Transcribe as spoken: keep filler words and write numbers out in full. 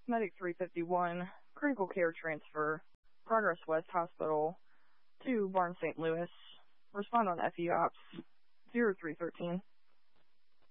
Medic three fifty-one, critical care transfer, Progress West Hospital, to Barnes Saint Louis. Respond on F E Ops zero three one three.